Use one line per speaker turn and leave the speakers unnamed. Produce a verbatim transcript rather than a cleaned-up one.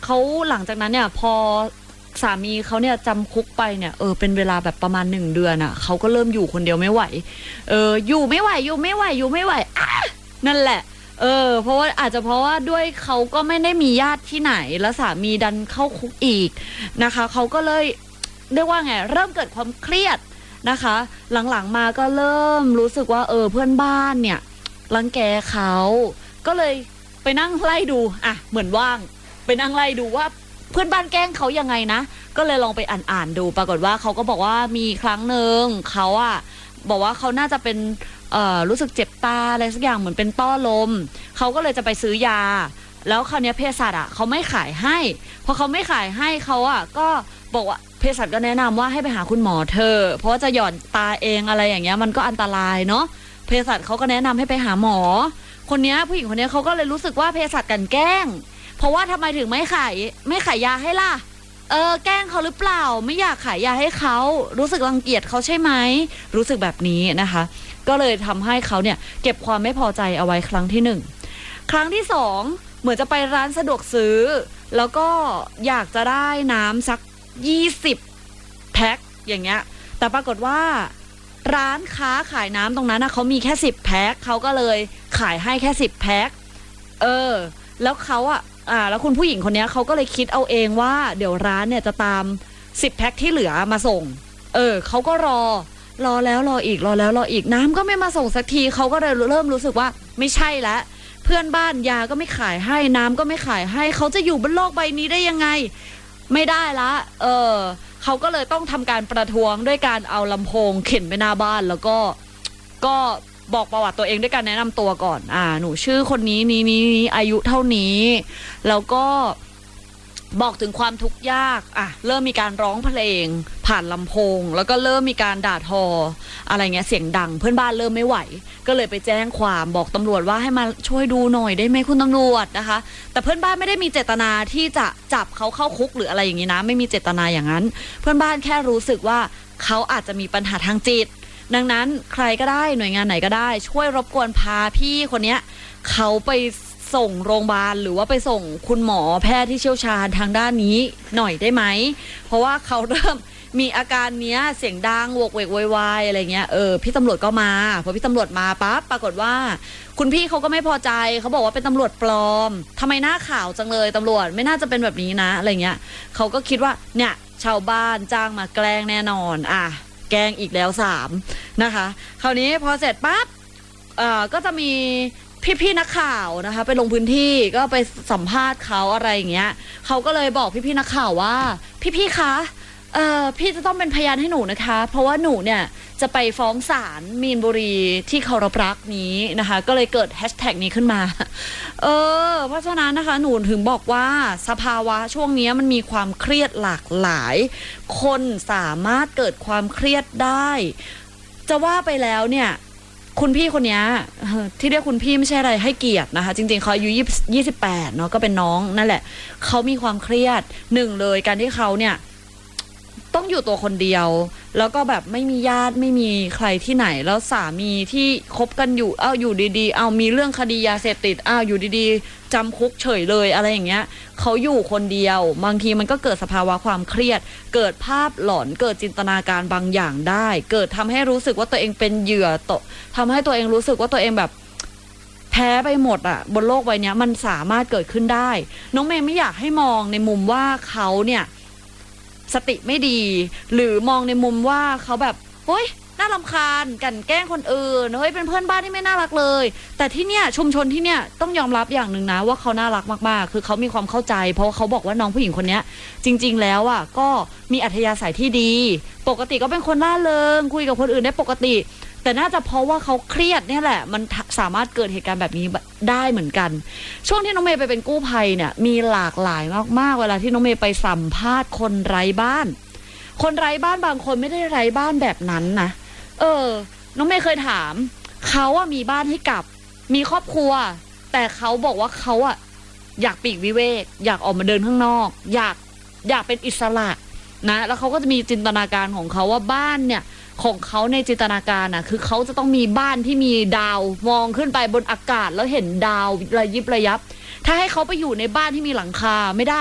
เขาหลังจากนั้นเนี่ยพอสามีเขาเนี่ยจำคุกไปเนี่ยเออเป็นเวลาแบบประมาณหนึ่งเดือนอ่ะเขาก็เริ่มอยู่คนเดียวไม่ไหวเอออยู่ไม่ไหวอยู่ไม่ไหวอยู่ไม่ไหวอ่ะนั่นแหละเออเพราะว่าอาจจะเพราะว่าด้วยเขาก็ไม่ได้มีญาติที่ไหนแล้วสามีดันเข้าคุกอีกนะคะเขาก็เลยเรียกว่าไงเริ่มเกิดความเครียดนะคะหลังๆมาก็เริ่มรู้สึกว่าเออเพื่อนบ้านเนี่ยรังแกเขาก็เลยไปนั่งไล่ดูอ่ะเหมือนว่างไปนั่งไล่ดูว่าเพื่อนบ้านแกล้งเขายังไงนะก็เลยลองไปอ่านๆดูปรากฏว่าเขาก็บอกว่ามีครั้งหนึ่งเขาอะบอกว่าเขาน่าจะเป็นเอ่อรู้สึกเจ็บตาอะไรสักอย่างเหมือนเป็นต้อลมเขาก็เลยจะไปซื้อยาแล้วคราวนี้เภสัชอะเขาไม่ขายให้พอเขาไม่ขายให้เขาอะก็บอกว่าเภสัชก็แนะนำว่าให้ไปหาคุณหมอเธอเพราะว่าจะหย่อนตาเองอะไรอย่างเงี้ยมันก็อันตรายเนาะเภสัชเขาก็แนะนำให้ไปหาหมอคนนี้ผู้หญิงคนนี้เขาก็เลยรู้สึกว่าเภสัชกลั่นแกล้งเพราะว่าทำไมถึงไม่ขายไม่ขายยาให้ล่ะเออแกล้งเขาหรือเปล่าไม่อยากขายยาให้เขารู้สึกรังเกียจเขาใช่ไหมรู้สึกแบบนี้นะคะก็เลยทำให้เขาเนี่ยเก็บความไม่พอใจเอาไว้ครั้งที่หนึ่งครั้งที่สองเหมือนจะไปร้านสะดวกซื้อแล้วก็อยากจะได้น้ำสักยี่สิบแพ็คอย่างเงี้ยแต่ปรากฏว่าร้านค้าขายน้ำตรงนั้นนะเขามีแค่สิบแพ็คเขาก็เลยขายให้แค่สิบแพ็คเออแล้วเขาอะอ่าแล้วคุณผู้หญิงคนนี้เขาก็เลยคิดเอาเองว่าเดี๋ยวร้านเนี่ยจะตามสิบแพ็คที่เหลือมาส่งเออเขาก็รอรอแล้วรออีกรอแล้วรออีกน้ำก็ไม่มาส่งสักทีเขาก็เลยเริ่มรู้สึกว่าไม่ใช่แล้วเพื่อนบ้านยาก็ไม่ขายให้น้ำก็ไม่ขายให้เขาจะอยู่บนโลกใบนี้ได้ยังไงไม่ได้ละเออเขาก็เลยต้องทำการประท้วงด้วยการเอาลำโพงเข็นไปหน้าบ้านแล้วก็ก็บอกประวัติตัวเองด้วยการแนะนำตัวก่อนอ่าหนูชื่อคนนี้นี้นี้นี้อายุเท่านี้แล้วก็บอกถึงความทุกข์ยากอ่ะเริ่มมีการร้องเพลงผ่านลำโพงแล้วก็เริ่มมีการด่าทออะไรเงี้ยเสียงดังเพื่อนบ้านเริ่มไม่ไหวก็เลยไปแจ้งความบอกตำรวจว่าให้มาช่วยดูหน่อยได้ไหมคุณตำรวจนะคะแต่เพื่อนบ้านไม่ได้มีเจตนาที่จะจับเขาเข้าคุกหรืออะไรอย่างนี้นะไม่มีเจตนาอย่างนั้นเพื่อนบ้านแค่รู้สึกว่าเขาอาจจะมีปัญหาทางจิตดังนั้นใครก็ได้หน่วยงานไหนก็ได้ช่วยรบกวนพาพี่คนนี้เขาไปส่งโรงพยาบาลหรือว่าไปส่งคุณหมอแพทย์ที่เชี่ยวชาญทางด้านนี้หน่อยได้ไหมเพราะว่าเขาเริ่มมีอาการเนี้ยเสียงดังโวกเวกโวยวายอะไรเงี้ยเออพี่ตำรวจก็มาพอพี่ตำรวจมาปั๊บปรากฏว่าคุณพี่เขาก็ไม่พอใจเขาบอกว่าเป็นตำรวจปลอมทำไมหน้าขาวจังเลยตำรวจไม่น่าจะเป็นแบบนี้นะอะไรเงี้ยเขาก็คิดว่าเนี่ยชาวบ้านจ้างมาแกล้งแน่นอนอ่ะแกล้งอีกแล้วสามนะคะคราวนี้พอเสร็จปั๊บเอ่อก็จะมีพี่ๆนักข่าวนะคะไปลงพื้นที่ก็ไปสัมภาษณ์เขาอะไรอย่างเงี้ยเขาก็เลยบอกพี่ๆนักข่าวว่าพี่ๆคะเอ่อพี่จะต้องเป็นพยานให้หนูนะคะเพราะว่าหนูเนี่ยจะไปฟ้องศาลมีนบุรีที่เคารพรักนี้นะคะก็เลยเกิดแฮชแท็กนี้ขึ้นมาเออเพราะฉะนั้นนะคะหนูถึงบอกว่าสภาวะช่วงนี้มันมีความเครียดหลากหลายคนสามารถเกิดความเครียดได้จะว่าไปแล้วเนี่ยคุณพี่คนนี้ที่เรียกคุณพี่ไม่ใช่อะไรให้เกียรตินะคะจริงๆเขาอายุยี่สิบแปดเนาะก็เป็นน้องนั่นแหละเขามีความเครียดหนึ่งเลยการที่เขาเนี่ยต้องอยู่ตัวคนเดียวแล้วก็แบบไม่มีญาติไม่มีใครที่ไหนแล้วสามีที่คบกันอยู่อ้าวอยู่ดีๆอ้าวมีเรื่องคดียาเสพติดอ้าวอยู่ดีๆจำคุกเฉยเลยอะไรอย่างเงี้ยเขาอยู่คนเดียวบางทีมันก็เกิดสภาวะความเครียดเกิดภาพหลอนเกิดจินตนาการบางอย่างได้เกิดทำให้รู้สึกว่าตัวเองเป็นเหยื่อตกทำให้ตัวเองรู้สึกว่าตัวเองแบบแพ้ไปหมดอ่ะบนโลกใบนี้มันสามารถเกิดขึ้นได้น้องเมย์ไม่อยากให้มองในมุมว่าเขาเนี่ยสติไม่ดีหรือมองในมุมว่าเขาแบบเฮ้ยน่ารำคาญกันแกล้งคนอื่นเฮ้ยเป็นเพื่อนบ้านที่ไม่น่ารักเลยแต่ที่เนี่ยชุมชนที่เนี่ยต้องยอมรับอย่างหนึ่งนะว่าเขาน่ารักมากๆคือเขามีความเข้าใจเพราะเขาบอกว่าน้องผู้หญิงคนนี้จริงๆแล้วอ่ะก็มีอัธยาศัยที่ดีปกติก็เป็นคนร่าเริงคุยกับคนอื่นได้ปกติแต่น่าจะเพราะว่าเขาเครียดเนี่ยแหละมันสามารถเกิดเหตุการณ์แบบนี้ได้เหมือนกันช่วงที่น้องเมย์ไปเป็นกู้ภัยเนี่ยมีหลากหลายมากๆเวลาที่น้องเมย์ไปสัมภาษณ์คนไร้บ้านคนไร้บ้านบางคนไม่ได้ไร้บ้านแบบนั้นนะเออน้องเมย์เคยถามเขาอะมีบ้านให้กลับมีครอบครัวแต่เขาบอกว่าเขาอะอยากปลีกวิเวกอยากออกมาเดินข้างนอกอยากอยากเป็นอิสระนะแล้วเขาก็จะมีจินตนาการของเขาว่าบ้านเนี่ยของเขาในจินตนาการน่ะคือเขาจะต้องมีบ้านที่มีดาวมองขึ้นไปบนอากาศแล้วเห็นดาวระยิบระยับถ้าให้เขาไปอยู่ในบ้านที่มีหลังคาไม่ได้